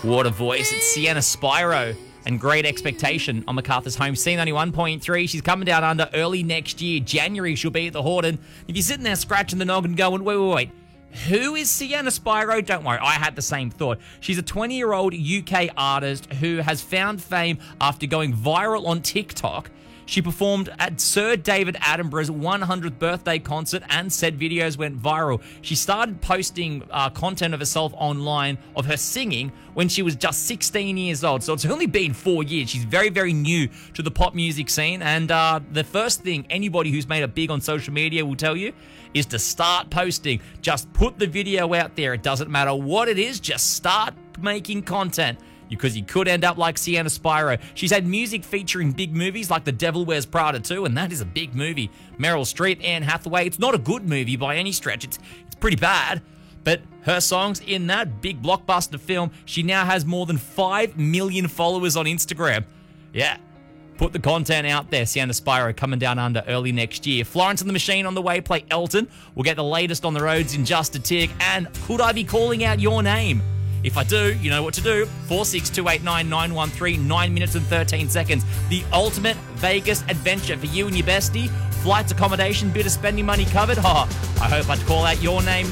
What a voice. It's Sienna Spyro and Great Expectation on MacArthur's Home. C91.3. She's coming down under early next year. January, she'll be at the Hordern. If you're sitting there scratching the noggin going, wait. Who is Sienna Spyro? Don't worry, I had the same thought. She's a 20-year-old UK artist who has found fame after going viral on TikTok. She performed at Sir David Attenborough's 100th birthday concert and said videos went viral. She started posting content of herself online of her singing when she was just 16 years old. So it's only been 4 years. She's very, very new to the pop music scene. And the first thing anybody who's made it big on social media will tell you is to start posting. Just put the video out there. It doesn't matter what it is. Just start making content, because you could end up like Sienna Spyro. She's had music featuring big movies like The Devil Wears Prada 2, and that is a big movie. Meryl Streep, Anne Hathaway. It's not a good movie by any stretch. It's pretty bad. But her songs in that big blockbuster film, she now has more than 5 million followers on Instagram. Yeah. Put the content out there. Sienna Spyro coming down under early next year. Florence and the Machine on the way. Play Elton. We'll get the latest on the roads in just a tick. And could I be calling out your name? If I do, you know what to do. 46289-913, 9 minutes and 13 seconds. The ultimate Vegas adventure for you and your bestie. Flights, accommodation, bit of spending money covered. I hope I'd call out your name